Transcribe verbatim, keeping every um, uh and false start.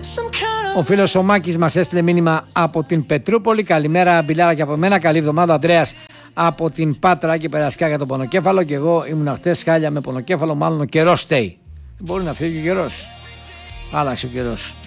Ο φίλος ο Μάκης μας έστειλε μήνυμα από την Πετρούπολη. Καλημέρα, Μπιλάρα, και από μένα. Καλή εβδομάδα, Ανδρέας από την Πάτρα και περασικά για το πονοκέφαλο. Και εγώ ήμουν χτες χάλια με πονοκέφαλο, μάλλον ο καιρός στέει. Δεν μπορεί να φύγει ο καιρός. Άλλαξε ο καιρός.